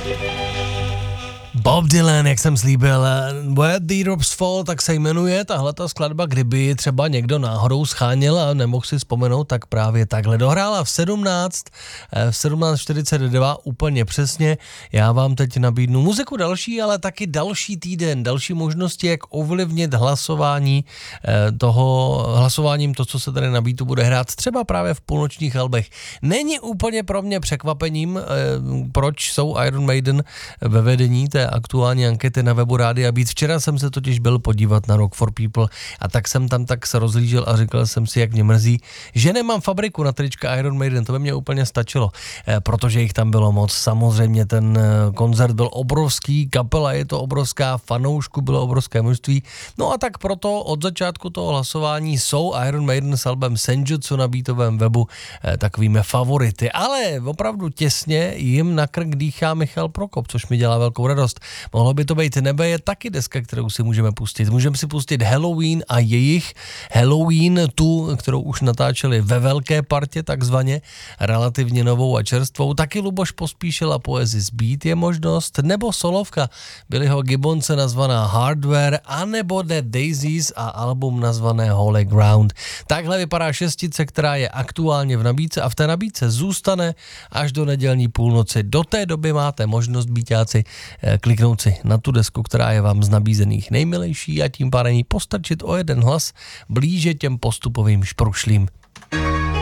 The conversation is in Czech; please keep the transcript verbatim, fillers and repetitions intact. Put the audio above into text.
Bob Dylan, jak jsem slíbil, Where the Drops Fall, tak se jmenuje tahle ta skladba, kdyby třeba někdo náhodou scháněl a nemohl si vzpomenout, tak právě takhle dohrála v sedmnáct, v sedmnáct čtyřicet dva úplně přesně. Já vám teď nabídnu muziku další, ale taky další týden, další možnosti, jak ovlivnit hlasování toho, hlasováním to, co se tady na beatu bude hrát, třeba právě v půlnočních albech. Není úplně pro mě překvapením, proč jsou Iron Maiden ve vedení té aktuální ankety na webu Rádia Beat. Včera jsem se totiž byl podívat na Rock for People a tak jsem tam tak se rozlížel a říkal jsem si, jak mě mrzí, že nemám fabriku na trička Iron Maiden, to by mě úplně stačilo, protože jich tam bylo moc. Samozřejmě ten koncert byl obrovský, kapela je to obrovská, fanoušku bylo obrovské množství, no a tak proto od začátku toho hlasování jsou Iron Maiden s albem Senjutsu na beatovém webu takovými favority, ale opravdu těsně jim na krk dýchá Michal Prokop, což mi dělá velkou radost. Mohlo by to být Nebe je taky deska, kterou si můžeme pustit. Můžeme si pustit Halloween a jejich Halloween, tu, kterou už natáčeli ve velké partě, takzvaně, relativně novou a čerstvou. Taky Luboš Pospíšil a Poezis Beat je možnost, nebo solovka Billyho Gibbonse nazvaná Hardware, anebo The Daisies a album nazvané Holy Ground. Takhle vypadá šestice, která je aktuálně v nabídce a v té nabídce zůstane až do nedělní půlnoci. Do té doby máte možnost, býťáci, kliknout si na tu desku, která je vám z nabízených nejmilejší a tím pádem postrčit o jeden hlas blíže těm postupovým šprušlím.